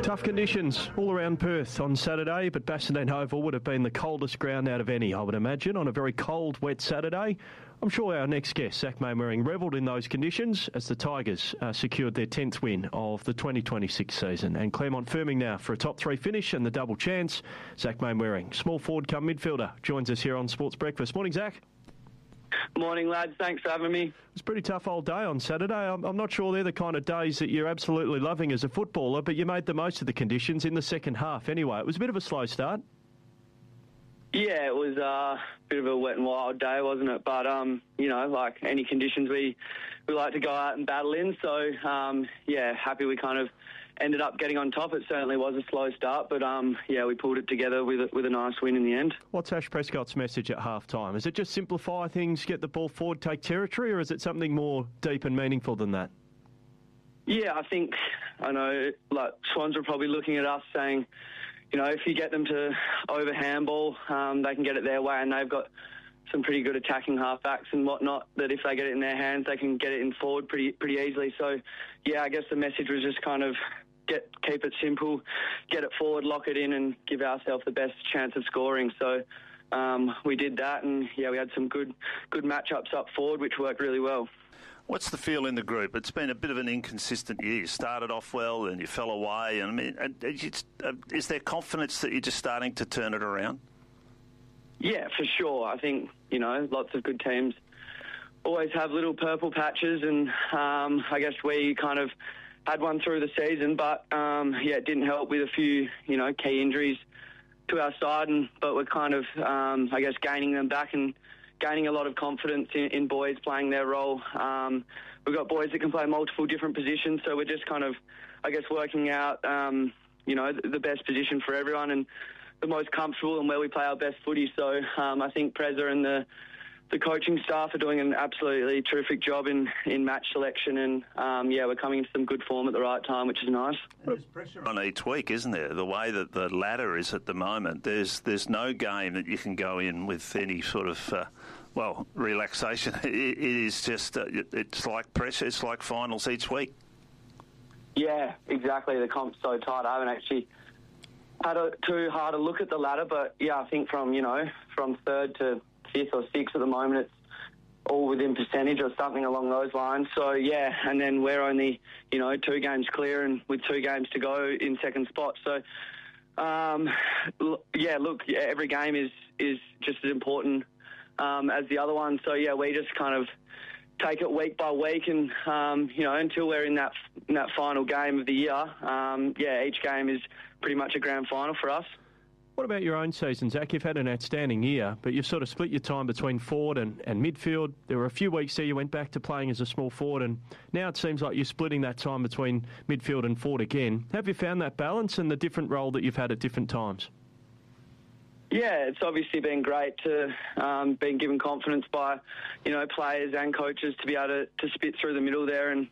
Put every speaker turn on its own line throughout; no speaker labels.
Tough conditions all around Perth on Saturday, but Bassendean Oval would have been the coldest ground out of any, I would imagine, on a very cold, wet Saturday. I'm sure our next guest, Zach Mainwaring, revelled in those conditions as the Tigers secured their 10th win of the 2026 season. And Claremont firming now for a top three finish and the double chance. Zach Mainwaring, small forward come midfielder, joins us here on Sports Breakfast. Morning, Zach.
Morning, lads. Thanks for having me.
It was a pretty tough old day on Saturday. I'm not sure they're the kind of days that you're absolutely loving as a footballer, but you made the most of the conditions in the second half anyway. It was a bit of a slow start.
Yeah, it was a bit of a wet and wild day, wasn't it? But, like any conditions we like to go out and battle in. So, happy we kind of ended up getting on top. It certainly was a slow start, but, we pulled it together with a nice win in the end.
What's Ash Prescott's message at half-time? Is it just simplify things, get the ball forward, take territory, or is it something more deep and meaningful than that?
Yeah, I know, Swans are probably looking at us saying, if you get them to over handball, they can get it their way, and they've got some pretty good attacking halfbacks and whatnot, that if they get it in their hands, they can get it in forward pretty easily. So, I guess the message was just kind of keep it simple, get it forward, lock it in, and give ourselves the best chance of scoring. So we did that, and, we had some good matchups up forward, which worked really well.
What's the feel in the group? It's been a bit of an inconsistent year. You started off well and you fell away. Is there confidence that you're just starting to turn it around?
Yeah, for sure. I think, lots of good teams always have little purple patches, and I guess we kind of had one through the season, but it didn't help with a few, key injuries to our side, but we're kind of, gaining them back and gaining a lot of confidence in boys playing their role. We've got boys that can play multiple different positions, so we're just kind of, working out, the best position for everyone and the most comfortable and where we play our best footy. So I think Preza and the coaching staff are doing an absolutely terrific job in match selection, and we're coming into some good form at the right time, which is nice.
There's pressure on each week, isn't there? The way that the ladder is at the moment, there's no game that you can go in with any sort of relaxation. It is just it's like pressure. It's like finals each week.
Yeah, exactly. The comp's so tight. I haven't actually had too hard a look at the ladder, but I think from third to fifth or sixth at the moment, it's all within percentage or something along those lines. So, and then we're only, 2 games clear and with 2 games to go in second spot. So, every game is just as important as the other one. So, we just kind of take it week by week and, until we're in that final game of the year, each game is pretty much a grand final for us.
What about your own season, Zach? You've had an outstanding year, but you've sort of split your time between forward and midfield. There were a few weeks there you went back to playing as a small forward, and now it seems like you're splitting that time between midfield and forward again. Have you found that balance and the different role that you've had at different times? Yeah,
it's obviously been great to been given confidence by, players and coaches to be able to spit through the middle there, and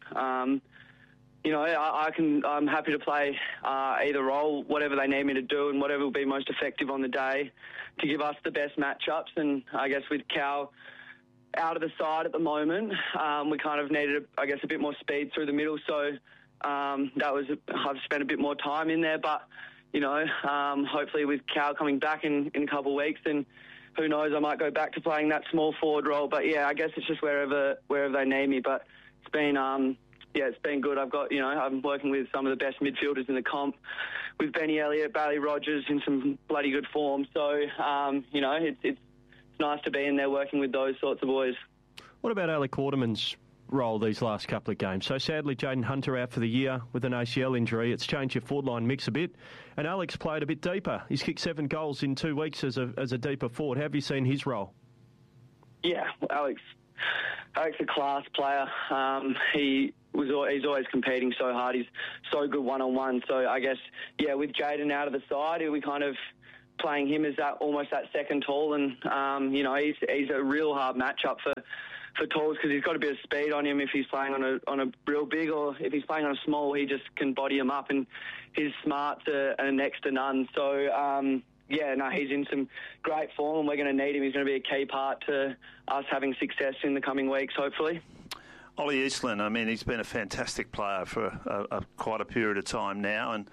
I'm happy to play either role, whatever they need me to do and whatever will be most effective on the day to give us the best matchups. And I guess with Cal out of the side at the moment, we kind of needed, a bit more speed through the middle. So I've spent a bit more time in there. But, hopefully with Cal coming back in a couple of weeks, then who knows, I might go back to playing that small forward role. But, I guess it's just wherever they need me. But it's been... it's been good. I've got, I'm working with some of the best midfielders in the comp, with Benny Elliott, Bailey Rogers in some bloody good form. So, it's nice to be in there working with those sorts of boys.
What about Alec Waterman's role these last couple of games? So sadly, Jaden Hunter out for the year with an ACL injury. It's changed your forward line mix a bit. And Alec's played a bit deeper. He's kicked 7 goals in 2 weeks as a deeper forward. How have you seen his role?
Yeah, Alec's a class player. He's always competing so hard. He's so good one-on-one. So I guess, with Jaden out of the side, we kind of playing him as almost that second tall, and he's a real hard matchup for talls because he's got a bit of speed on him if he's playing on a real big, or if he's playing on a small, he just can body him up, and his smarts are next to none. So he's in some great form, and we're going to need him. He's going to be a key part to us having success in the coming weeks, hopefully.
Ollie Eastland, he's been a fantastic player for quite a period of time now, and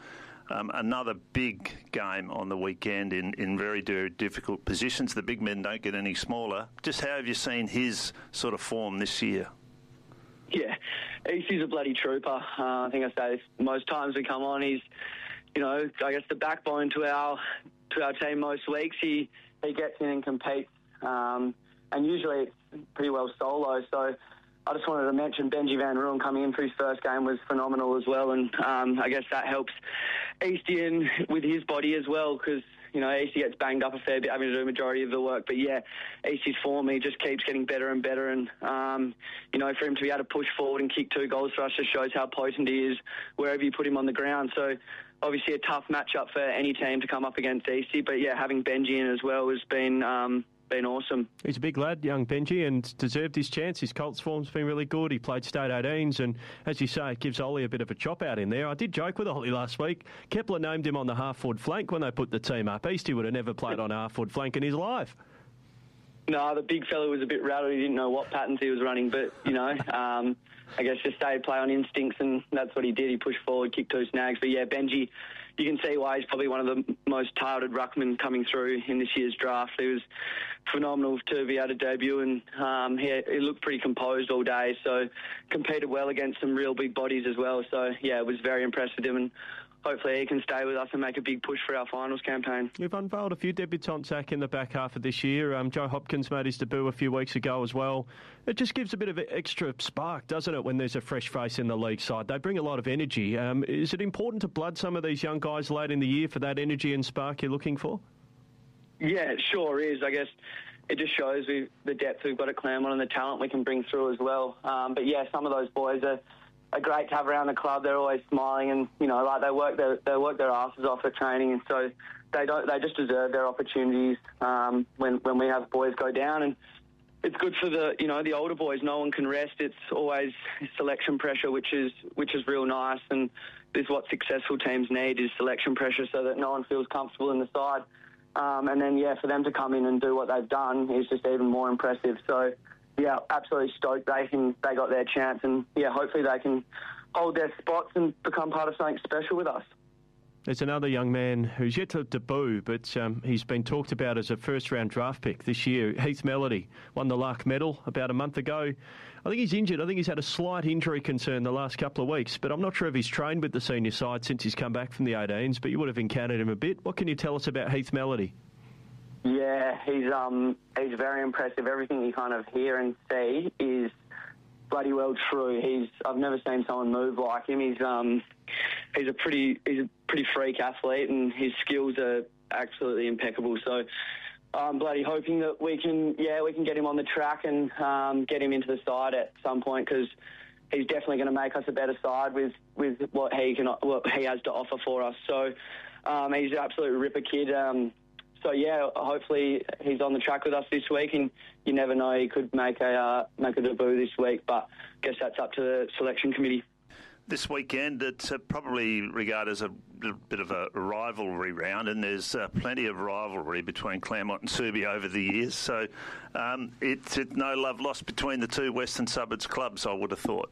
Another big game on the weekend in very, very difficult positions. The big men don't get any smaller. Just how have you seen his sort of form this year?
Yeah, he's a bloody trooper. I think I say this most times we come on. He's, I guess the backbone to our team most weeks. He gets in and competes, and usually it's pretty well solo. So I just wanted to mention Benji Van Rooyen coming in for his first game was phenomenal as well, and I guess that helps Eastie in with his body as well, because Eastie gets banged up a fair bit having to do a majority of the work. But yeah, Eastie's form, he just keeps getting better and better. And, for him to be able to push forward and kick 2 goals for us just shows how potent he is wherever you put him on the ground. So obviously a tough matchup for any team to come up against Eastie. But yeah, having Benji in as well has been awesome.
He's a big lad, young Benji, and deserved his chance. His Colts form's been really good. He played state 18s, and as you say, it gives Ollie a bit of a chop out in there. I did joke with Ollie last week. Kepler named him on the half-forward flank when they put the team up. Eastie would have never played on a half-forward flank in his life.
No, the big fella was a bit rattled. He didn't know what patterns he was running, but, I guess just stayed play on instincts, and that's what he did. He pushed forward, kicked 2 snags. But yeah, Benji, you can see why he's probably one of the most touted ruckmen coming through in this year's draft. He was phenomenal to be able to debut, and he looked pretty composed all day, so competed well against some real big bodies as well. So yeah, it was very impressive with him, and hopefully he can stay with us and make a big push for our finals campaign.
You've unveiled a few debutants, Zach, in the back half of this year. Joe Hopkins made his debut a few weeks ago as well. It just gives a bit of extra spark, doesn't it, when there's a fresh face in the league side? They bring a lot of energy. Is it important to blood some of these young guys late in the year for that energy and spark you're looking for?
Yeah, it sure is. I guess it just shows the depth we've got at Claremont and the talent we can bring through as well. But yeah, some of those boys are great to have around the club. They're always smiling, and they work their asses off at training, and so they just deserve their opportunities when we have boys go down. And it's good for the older boys. No one can rest. It's always selection pressure, which is real nice, and this is what successful teams need, is selection pressure, so that no one feels comfortable in the side. And then for them to come in and do what they've done is just even more impressive. So yeah, absolutely stoked they got their chance, and yeah, hopefully they can hold their spots and become part of something special with us.
There's another young man who's yet to debut, but he's been talked about as a first-round draft pick this year. Heath Melody won the Lark Medal about a month ago. I think he's injured. I think he's had a slight injury concern the last couple of weeks, but I'm not sure if he's trained with the senior side since he's come back from the 18s, but you would have encountered him a bit. What can you tell us about Heath Melody?
Yeah, he's very impressive. Everything you kind of hear and see is bloody well true. I've never seen someone move like him. He's a pretty freak athlete, and his skills are absolutely impeccable. So I'm bloody hoping that we can get him on the track and get him into the side at some point, because he's definitely going to make us a better side with what he has to offer for us. So he's an absolute ripper kid. So yeah, hopefully he's on the track with us this week, and you never know, he could make a debut this week. But I guess that's up to the selection committee.
This weekend, it's probably regarded as a bit of a rivalry round, and there's plenty of rivalry between Claremont and Subi over the years. So it's no love lost between the two Western Suburbs clubs, I would have thought.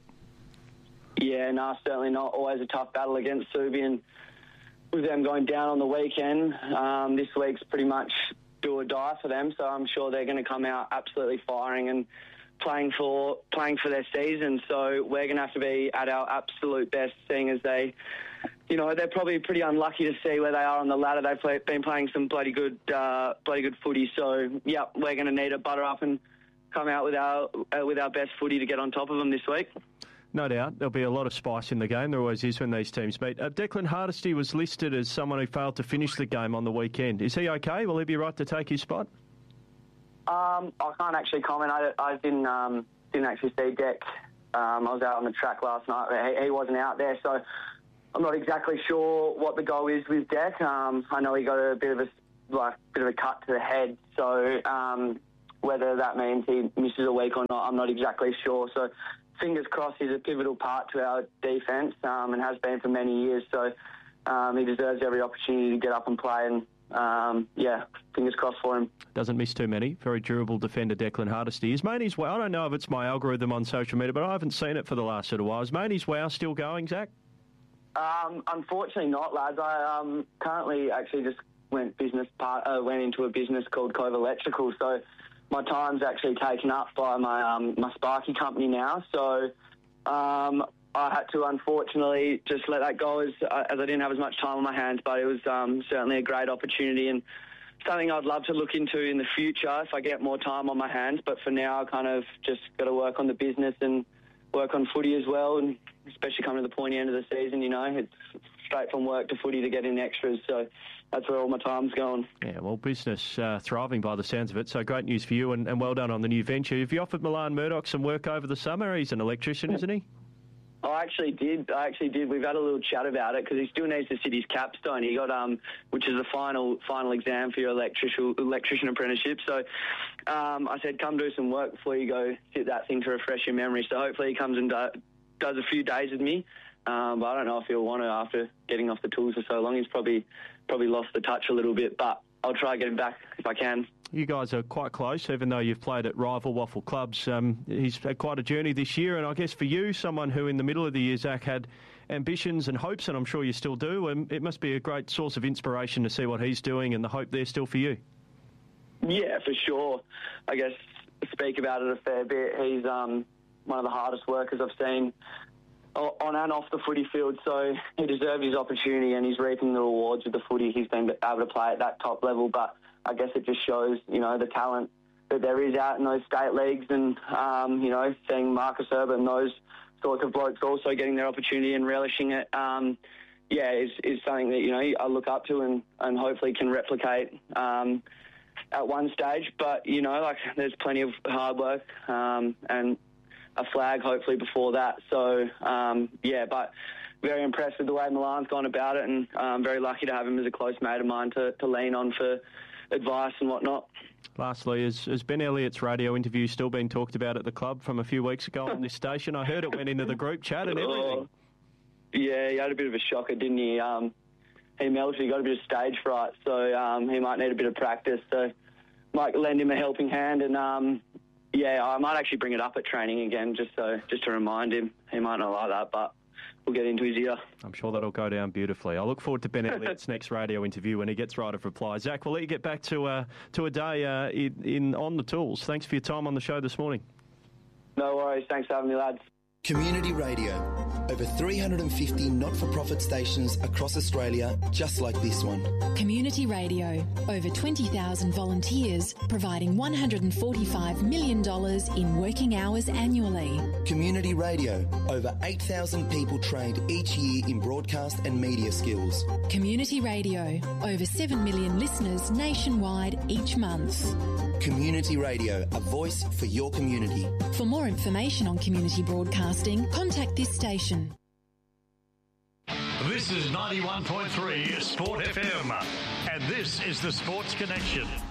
Yeah, no, certainly not. Always a tough battle against Subi, and with them going down on the weekend, this week's pretty much do or die for them. So I'm sure they're going to come out absolutely firing and playing for their season. So we're going to have to be at our absolute best, seeing as they're probably pretty unlucky to see where they are on the ladder. They've been playing some bloody good footy. So yeah, we're going to need to butter up and come out with our best footy to get on top of them this week.
No doubt. There'll be a lot of spice in the game. There always is when these teams meet. Declan Hardesty was listed as someone who failed to finish the game on the weekend. Is he okay? Will he be right to take his spot?
I can't actually comment. I didn't actually see Deck. I was out on the track last night, but he wasn't out there, so I'm not exactly sure what the goal is with Deck. I know he got a bit of a cut to the head, so whether that means he misses a week or not, I'm not exactly sure. So fingers crossed, he's a pivotal part to our defence and has been for many years. So he deserves every opportunity to get up and play, and fingers crossed for him.
Doesn't miss too many. Very durable defender, Declan Hardesty. Is Maney's Wow? I don't know if it's my algorithm on social media, but I haven't seen it for the last little while. Is Maney's Wow still going, Zach?
Unfortunately not, lads. I currently actually just went into a business called Cove Electrical, so my time's actually taken up by my Sparky company now. So I had to unfortunately just let that go as I didn't have as much time on my hands, but it was certainly a great opportunity and something I'd love to look into in the future if I get more time on my hands. But for now, I kind of just got to work on the business and work on footy as well, and especially coming to the pointy end of the season, it's straight from work to footy to get in extras, so that's where all my time's going.
Yeah, well, business thriving by the sounds of it, so great news for you and well done on the new venture. Have you offered Milan Murdoch some work over the summer? He's an electrician, isn't he?
I actually did. We've had a little chat about it because he still needs to sit his capstone. He got, which is the final exam for your electrician apprenticeship. So I said, come do some work before you go sit that thing to refresh your memory. So hopefully he comes and does a few days with me. But I don't know if he'll want to after getting off the tools for so long. He's probably lost the touch a little bit, but I'll try to get him back if I can. You
guys are quite close, even though you've played at rival Waffle clubs. He's had quite a journey this year, and I guess for you, someone who in the middle of the year, Zach, had ambitions and hopes, and I'm sure you still do, and it must be a great source of inspiration to see what he's doing and the hope there still for you. Yeah, for sure. I guess speak about it a fair bit. He's one of the hardest workers I've seen on and off the footy field, so he deserves his opportunity and he's reaping the rewards with the footy. He's been able to play at that top level, but I guess it just shows, the talent that there is out in those state leagues and, seeing Marcus Herbert and those sorts of blokes also getting their opportunity and relishing it, is something that, I look up to and hopefully can replicate at one stage. But, there's plenty of hard work and a flag hopefully before that. So, but very impressed with the way Milan's gone about it, and I'm very lucky to have him as a close mate of mine to lean on for advice and whatnot. Lastly, has Ben Elliott's radio interview still been talked about at the club from a few weeks ago on this station? I heard it went into the group chat and everything. Yeah, he had a bit of a shocker, didn't he? He melted, he got a bit of stage fright, so he might need a bit of practice. So might lend him a helping hand, and I might actually bring it up at training again just to remind him. He might not like that, but we'll get into his ear. I'm sure that'll go down beautifully. I look forward to Ben Elliott's next radio interview when he gets right of reply. Zach, we'll let you get back to a day on the tools. Thanks for your time on the show this morning. No worries. Thanks for having me, lads.
Community Radio. Over 350 not-for-profit stations across Australia, just like this one.
Community Radio. Over 20,000 volunteers, providing $145 million in working hours annually.
Community Radio. Over 8,000 people trained each year in broadcast and media skills.
Community Radio. Over 7 million listeners nationwide each month.
Community Radio. A voice for your community.
For more information on community broadcasting, contact this station.
This is 91.3 Sport FM, and this is the Sports Connection.